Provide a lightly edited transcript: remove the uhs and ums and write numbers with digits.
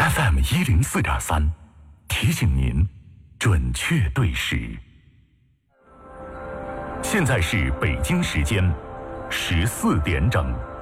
FM104.3，提醒您准确对时。现在是北京时间14点整。